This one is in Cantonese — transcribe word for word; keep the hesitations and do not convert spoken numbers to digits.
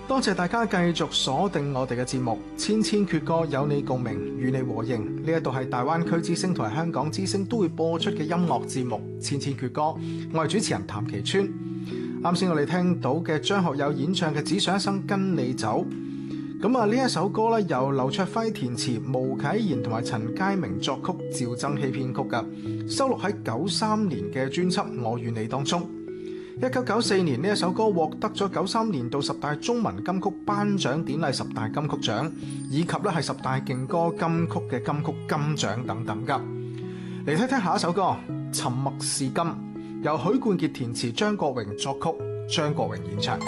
多謝大家繼續鎖定我哋嘅節目，千千闕歌有你共鳴，與你和應。呢一度係大灣區之聲同埋香港之聲都會播出嘅音樂節目《千千闕歌》，我係主持人譚其川。啱先我哋聽到嘅張學友演唱嘅《只想一生跟你走》，咁啊呢一首歌咧由劉卓輝填詞，毛啟賢同埋陳佳明作曲，趙增熹編曲嘅，收錄喺九三年嘅專輯《我與你》當中。一九九四年呢一首歌獲得咗九三年度十大中文金曲頒獎典禮十大金曲獎，以及咧係十大勁歌金曲嘅金曲金獎等等噶。嚟聽聽下一首歌《沉默是金》，由許冠傑填詞，張國榮作曲，張國榮演唱。